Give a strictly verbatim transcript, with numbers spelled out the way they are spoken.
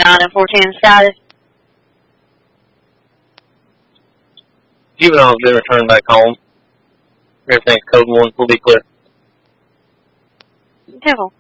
nine and four ten status. Juvenile has been returned back home. Everything's code one. We'll be clear. Devil.